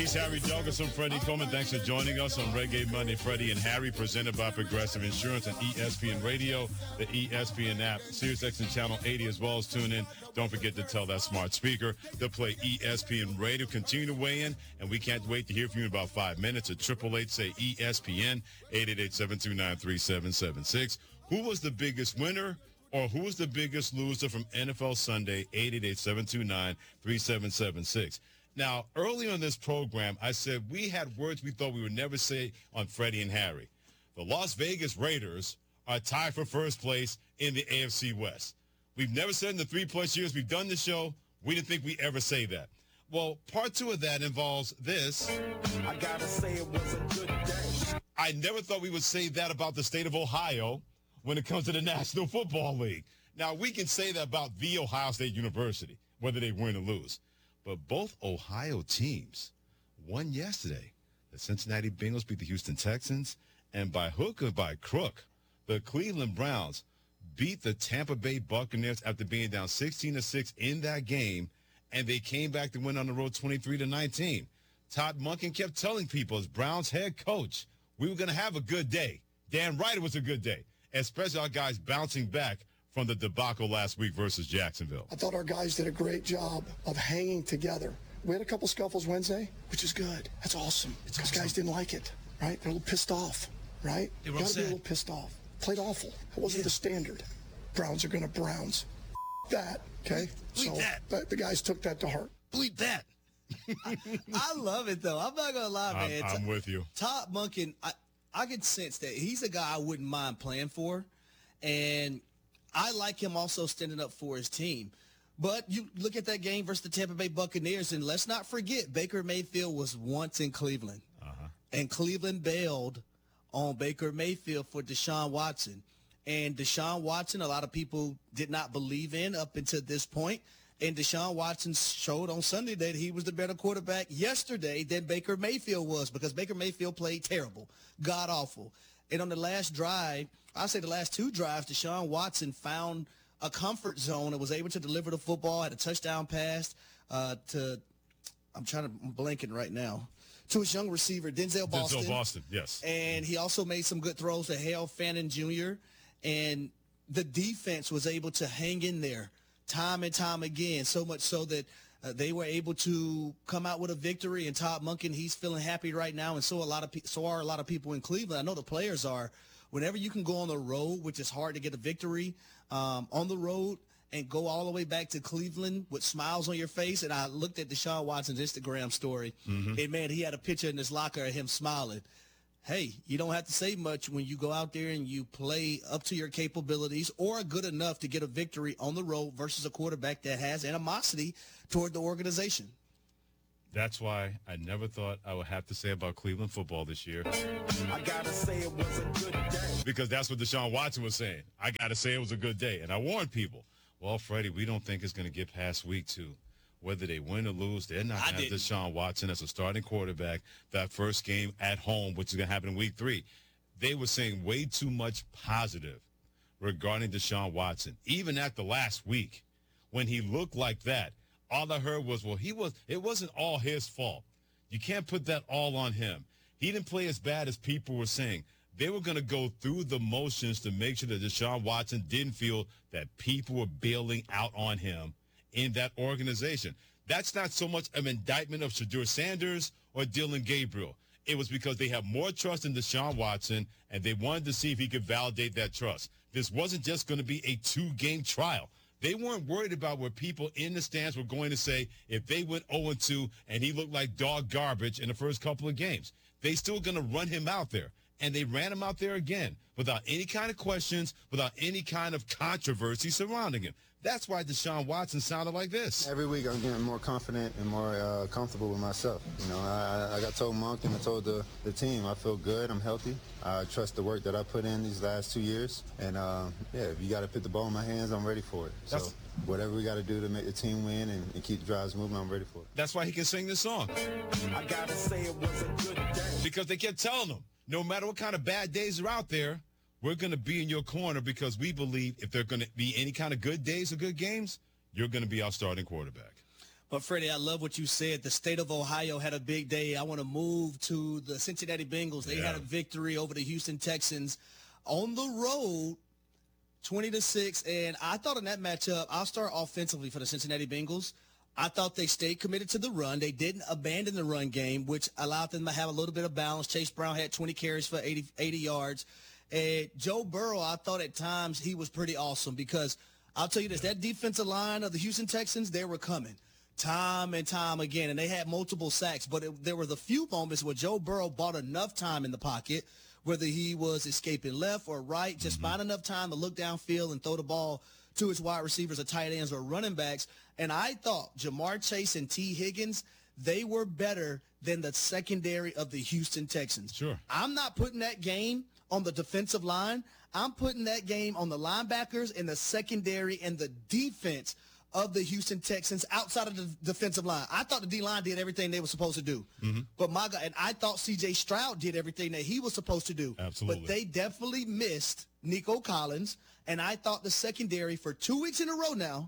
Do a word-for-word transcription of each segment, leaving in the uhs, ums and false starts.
He's Harry Douglas and Freddie Coleman. Thanks for joining us on Reggae Monday. Freddie and Harry, presented by Progressive Insurance and E S P N Radio, the E S P N app, SiriusXM Channel eighty, as well as tune in. Don't forget to tell that smart speaker to play E S P N Radio. Continue to weigh in, and we can't wait to hear from you in about five minutes at triple eight say E S P N, eight eight eight, seven two nine, three seven seven six. Who was the biggest winner? Or who was the biggest loser from N F L Sunday, eight eight eight, seven two nine, three seven seven six. Now, early on this program, I said we had words we thought we would never say on Freddie and Harry. The Las Vegas Raiders are tied for first place in the A F C West. We've never said in the three-plus years we've done the show, we didn't think we'd ever say that. Well, part two of that involves this. I gotta say it was a good day. I never thought we would say that about the state of Ohio when it comes to the National Football League. Now, we can say that about the Ohio State University, whether they win or lose. But both Ohio teams won yesterday. The Cincinnati Bengals beat the Houston Texans, and by hook or by crook, the Cleveland Browns beat the Tampa Bay Buccaneers after being down sixteen to six in that game, and they came back to win on the road twenty-three to nineteen. Todd Monken kept telling people, as Browns head coach, we were going to have a good day. Damn right it was a good day, especially our guys bouncing back from the debacle last week versus Jacksonville. I thought our guys did a great job of hanging together. We had a couple scuffles Wednesday, which is good. That's awesome. Because awesome. Guys didn't like it, right? They're a little pissed off, right? They were Gotta upset. be a little pissed off. Played awful. It wasn't yeah. the standard. Browns are going to Browns. That, okay? Bleep so that. The, the guys took that to heart. Bleep that. I, I love it, though. I'm not going to lie, man. I'm, I'm with you. Todd Monken, I, I can sense that he's a guy I wouldn't mind playing for. And I like him also standing up for his team. But you look at that game versus the Tampa Bay Buccaneers, and let's not forget Baker Mayfield was once in Cleveland. Uh-huh. And Cleveland bailed on Baker Mayfield for Deshaun Watson. And Deshaun Watson, a lot of people did not believe in up until this point. And Deshaun Watson showed on Sunday that he was the better quarterback yesterday than Baker Mayfield was, because Baker Mayfield played terrible, god-awful. And on the last drive, I'll say the last two drives, Deshaun Watson found a comfort zone and was able to deliver the football, had a touchdown pass uh, to, I'm trying to, I'm blanking right now, to his young receiver, Denzel Boston. Denzel Boston, yes. And he also made some good throws to Hale Fannin Junior And the defense was able to hang in there time and time again, so much so that uh, they were able to come out with a victory. And Todd Monken, he's feeling happy right now, and so a lot of pe- so are a lot of people in Cleveland. I know the players are. Whenever you can go on the road, which is hard to get a victory um, on the road, and go all the way back to Cleveland with smiles on your face. And I looked at Deshaun Watson's Instagram story, mm-hmm. and man, he had a picture in his locker of him smiling. Hey, you don't have to say much when you go out there and you play up to your capabilities or are good enough to get a victory on the road versus a quarterback that has animosity toward the organization. That's why I never thought I would have to say about Cleveland football this year. I gotta say it was a good day. Because that's what Deshaun Watson was saying. I got to say it was a good day. And I warned people, well, Freddie, we don't think it's going to get past week two. Whether they win or lose, they're not going to have Deshaun Watson as a starting quarterback that first game at home, which is going to happen in week three. They were saying way too much positive regarding Deshaun Watson. Even at the last week, when he looked like that, all I heard was, well, he was. it wasn't all his fault. You can't put that all on him. He didn't play as bad as people were saying. They were going to go through the motions to make sure that Deshaun Watson didn't feel that people were bailing out on him in that organization. That's not so much an indictment of Shadur Sanders or Dylan Gabriel. It was because they have more trust in Deshaun Watson, and they wanted to see if he could validate that trust. This wasn't just going to be a two-game trial. They weren't worried about what people in the stands were going to say if they went oh and two and he looked like dog garbage in the first couple of games. They still going to run him out there. And they ran him out there again without any kind of questions, without any kind of controversy surrounding him. That's why Deshaun Watson sounded like this. Every week I'm getting more confident and more uh, comfortable with myself. You know, I, I got told Monk and I told the, the team I feel good, I'm healthy. I trust the work that I put in these last two years. And, uh, yeah, if you got to put the ball in my hands, I'm ready for it. So That's, whatever we got to do to make the team win and, and keep the drives moving, I'm ready for it. That's why he can sing this song. I got to say it was a good day. Because they kept telling him, no matter what kind of bad days are out there, we're going to be in your corner because we believe if there are going to be any kind of good days or good games, you're going to be our starting quarterback. But, Freddie, I love what you said. The state of Ohio had a big day. I want to move to the Cincinnati Bengals. They yeah. had a victory over the Houston Texans on the road, twenty to six. And I thought in that matchup, I'll start offensively for the Cincinnati Bengals. I thought they stayed committed to the run. They didn't abandon the run game, which allowed them to have a little bit of balance. Chase Brown had twenty carries for eighty, eighty yards. And Joe Burrow, I thought at times he was pretty awesome because I'll tell you this, that defensive line of the Houston Texans, they were coming time and time again, and they had multiple sacks. But it, there were the few moments where Joe Burrow bought enough time in the pocket, whether he was escaping left or right, just mm-hmm. find enough time to look downfield and throw the ball to his wide receivers or tight ends or running backs. And I thought Jamar Chase and T. Higgins, they were better than the secondary of the Houston Texans. Sure. I'm not putting that game on the defensive line. I'm putting that game on the linebackers and the secondary and the defense of the Houston Texans outside of the defensive line. I thought the D-line did everything they were supposed to do. Mm-hmm. But my God, and I thought C J Stroud did everything that he was supposed to do. Absolutely. But they definitely missed Nico Collins, and I thought the secondary for two weeks in a row now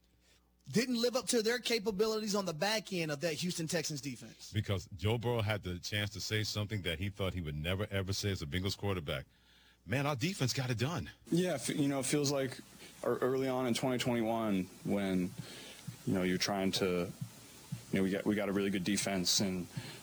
didn't live up to their capabilities on the back end of that Houston Texans defense. Because Joe Burrow had the chance to say something that he thought he would never, ever say as a Bengals quarterback. Man, our defense got it done. Yeah, you know, it feels like early on in twenty twenty-one when, you know, you're trying to, you know, we got we got a really good defense and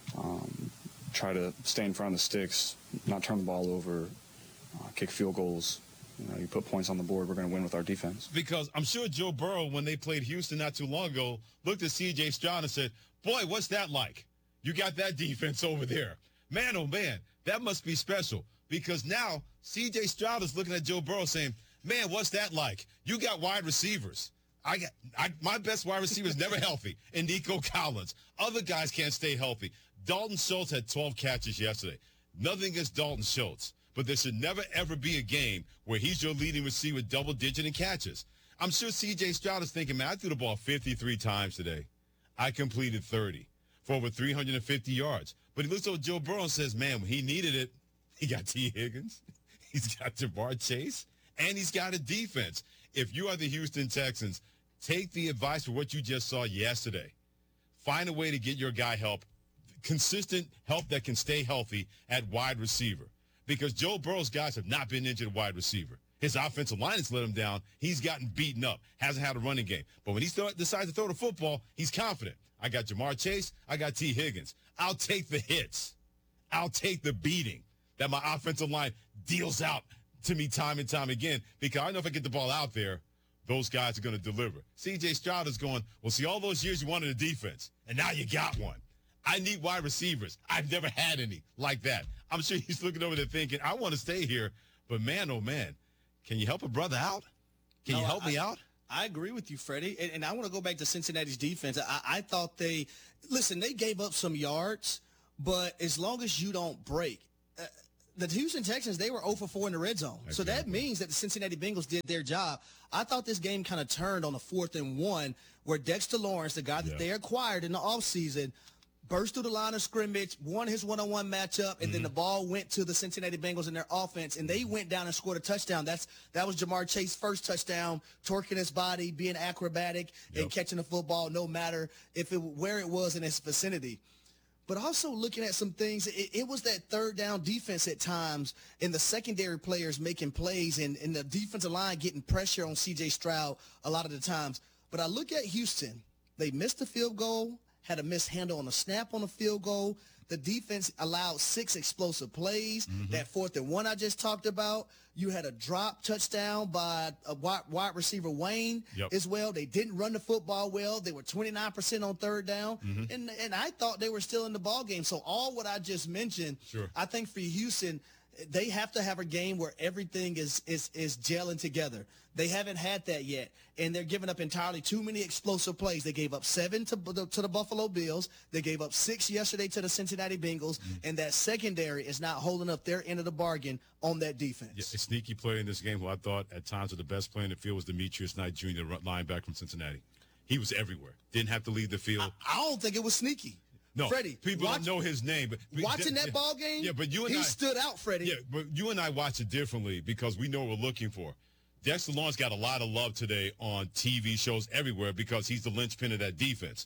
um, try to stay in front of the sticks, not turn the ball over, uh, kick field goals. You know, you put points on the board, we're going to win with our defense. Because I'm sure Joe Burrow, when they played Houston not too long ago, looked at C J Stroud and said, boy, what's that like? You got that defense over there. Man, oh, man, that must be special. Because now C J Stroud is looking at Joe Burrow saying, man, what's that like? You got wide receivers. I got I, my best wide receiver is never healthy, and Nico Collins. Other guys can't stay healthy. Dalton Schultz had twelve catches yesterday. Nothing against Dalton Schultz, but there should never, ever be a game where he's your leading receiver double-digit in catches. I'm sure C J Stroud is thinking, man, I threw the ball fifty-three times today. I completed thirty for over three hundred fifty yards. But he looks over Joe Burrow and says, man, when he needed it, he got T. Higgins. He's got Jamar Chase. And he's got a defense. If you are the Houston Texans, take the advice for what you just saw yesterday. Find a way to get your guy help, consistent help that can stay healthy at wide receiver. Because Joe Burrow's guys have not been injured at wide receiver. His offensive line has let him down. He's gotten beaten up, hasn't had a running game. But when he th- decides to throw the football, he's confident. I got Jamar Chase. I got T. Higgins. I'll take the hits. I'll take the beating that my offensive line deals out to me time and time again, because I know if I get the ball out there, those guys are going to deliver. C J Stroud is going, well, see, all those years you wanted a defense, and now you got one. I need wide receivers. I've never had any like that. I'm sure he's looking over there thinking, I want to stay here, but man, oh, man, can you help a brother out? Can no, you help I, me out? I agree with you, Freddie, and, and I want to go back to Cincinnati's defense. I, I thought they – listen, they gave up some yards, but as long as you don't break uh, – the Houston Texans, they were zero for four in the red zone. Exactly. So that means that the Cincinnati Bengals did their job. I thought this game kind of turned on the fourth and one where Dexter Lawrence, the guy that yeah. they acquired in the offseason, burst through the line of scrimmage, won his one-on-one matchup, and mm-hmm. then the ball went to the Cincinnati Bengals in their offense, and they went down and scored a touchdown. That's That was Jamar Chase's first touchdown, torquing his body, being acrobatic, yep. and catching the football no matter if it where it was in its vicinity. But also looking at some things, it, it was that third down defense at times and the secondary players making plays and, and the defensive line getting pressure on C J Stroud a lot of the times. But I look at Houston. They missed the field goal, had a mishandle on a snap on the field goal. The defense allowed six explosive plays. Mm-hmm. That fourth and one I just talked about. You had a drop touchdown by a wide, wide receiver Wayne yep. as well. They didn't run the football well. They were twenty-nine percent on third down. Mm-hmm. And and I thought they were still in the ball game. So all what I just mentioned, sure. I think for Houston, they have to have a game where everything is is is gelling together. They haven't had that yet, and they're giving up entirely too many explosive plays. They gave up seven to the, to the Buffalo Bills. They gave up six yesterday to the Cincinnati Bengals, mm-hmm. and that secondary is not holding up their end of the bargain on that defense. Yeah, a sneaky player in this game who I thought at times was the best player in the field was Demetrius Knight Junior, the linebacker from Cincinnati. He was everywhere. Didn't have to leave the field. I, I don't think it was sneaky. No, Freddie, people watch, don't know his name. But watching yeah, that ball game, yeah, but you and he I, stood out, Freddie. Yeah, but you and I watch it differently because we know what we're looking for. Dexter Lawrence got a lot of love today on T V shows everywhere because he's the linchpin of that defense.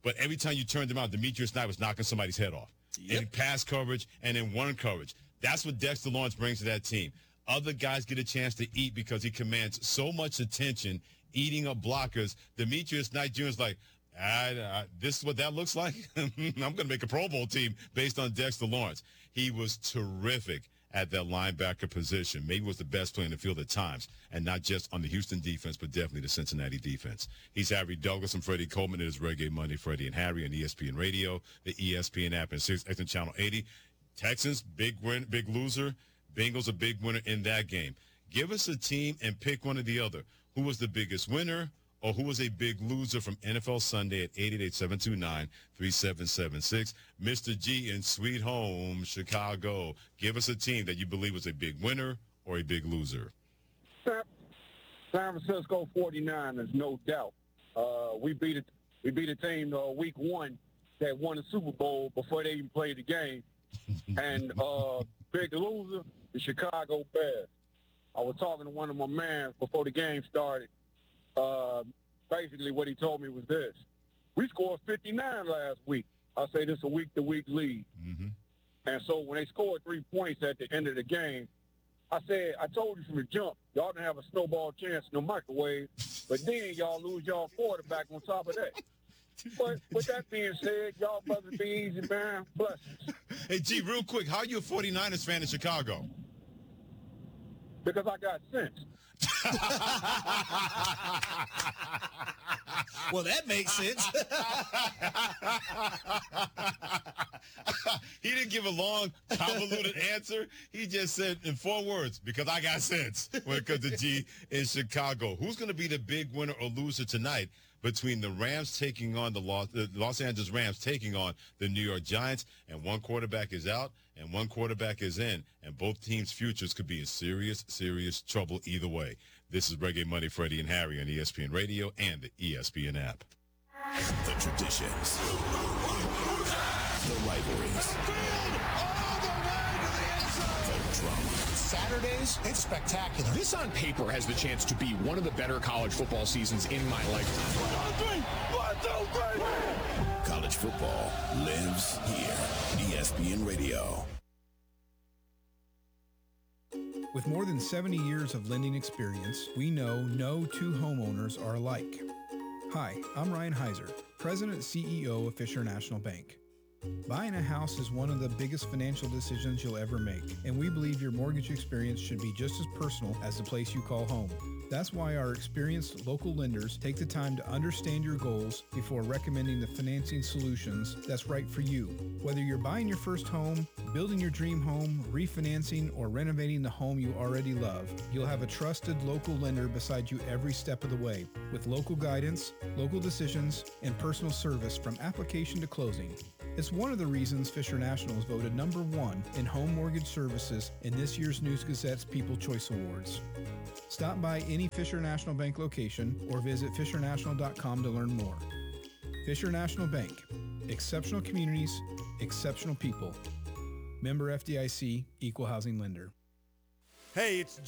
But every time you turned him out, Demetrius Knight was knocking somebody's head off. Yep. In pass coverage and in one coverage. That's what Dexter Lawrence brings to that team. Other guys get a chance to eat because he commands so much attention eating up blockers. Demetrius Knight Junior is like, I, I, this is what that looks like? I'm going to make a Pro Bowl team based on Dexter Lawrence. He was terrific at that linebacker position. Maybe was the best player in the field at times, and not just on the Houston defense, but definitely the Cincinnati defense. He's Harry Douglas and Freddie Coleman. It is Reggae Monday, Freddie and Harry on E S P N Radio, the E S P N app, and Sirius X M Channel eighty. Texans, big win, big loser. Bengals, a big winner in that game. Give us a team and pick one or the other. Who was the biggest winner or who was a big loser from N F L Sunday at eight eight eight, seven two nine, three seven seven six. Mister G in Sweet Home, Chicago. Give us a team that you believe was a big winner or a big loser. San Francisco forty-niners, no doubt. Uh, we beat it. We beat a team uh, week one that won the Super Bowl before they even played the game. And uh, big loser, the Chicago Bears. I was talking to one of my mans before the game started. Uh, basically, what he told me was this: we scored fifty-nine last week. I say this is a week-to-week lead. Mm-hmm. And so when they scored three points at the end of the game, I said, I told you from the jump, y'all didn't have a snowball chance in the microwave, but then y'all lose y'all quarterback on top of that. But with that being said, y'all brothers be easy, man. Blessings. Hey, G, real quick, how are you a forty-niners fan in Chicago? Because I got sense. Well, that makes sense. He didn't give a long, convoluted answer. He just said in four words, because I got sense when it comes to G in Chicago. Who's going to be the big winner or loser tonight between the Rams taking on the Los, the Los Angeles Rams taking on the New York Giants, and one quarterback is out and one quarterback is in, and both teams' futures could be in serious, serious trouble either way. This is Reggae Monday, Freddie and Harry on E S P N Radio and the E S P N app. The traditions, the rivalries, the drama. Saturdays, it's spectacular. This on paper has the chance to be one of the better college football seasons in my lifetime. One, two, three. College football lives here. E S P N Radio. With more than seventy years of lending experience, we know no two homeowners are alike. Hi, I'm Ryan Heiser, President and C E O of Fisher National Bank. Buying a house is one of the biggest financial decisions you'll ever make, and we believe your mortgage experience should be just as personal as the place you call home. That's why our experienced local lenders take the time to understand your goals before recommending the financing solutions that's right for you. Whether you're buying your first home, building your dream home, refinancing, or renovating the home you already love, you'll have a trusted local lender beside you every step of the way, with local guidance, local decisions, and personal service from application to closing. It's one of the reasons Fisher National is voted number one in home mortgage services in this year's News Gazette's People Choice Awards. Stop by any Fisher National Bank location or visit fisher national dot com to learn more. Fisher National Bank. Exceptional communities, exceptional people. Member F D I C, Equal Housing Lender. Hey, it's